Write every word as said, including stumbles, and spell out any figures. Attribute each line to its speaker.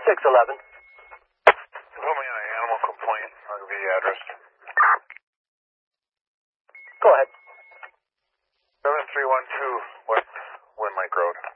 Speaker 1: six eleven.
Speaker 2: Put me on an animal complaint. I'll give you the address.
Speaker 1: Go ahead.
Speaker 2: seven three one two West Wind Lake Road.